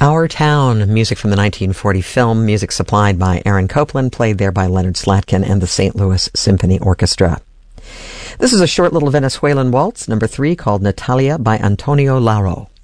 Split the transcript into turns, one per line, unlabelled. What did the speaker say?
Our Town, music from the 1940 film, music supplied by Aaron Copland, played there by Leonard Slatkin and the St. Louis Symphony Orchestra. This is a short little Venezuelan waltz, number 3, called Natalia by Antonio Lauro.